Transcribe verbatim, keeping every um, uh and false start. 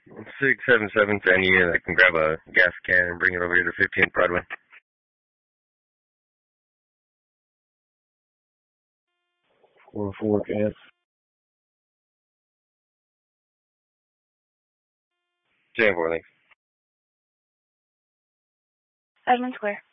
six seven seven to any unit that can grab a gas can and bring it over here to fifteenth Broadway. four four can. ten four, thanks. Edmund Square.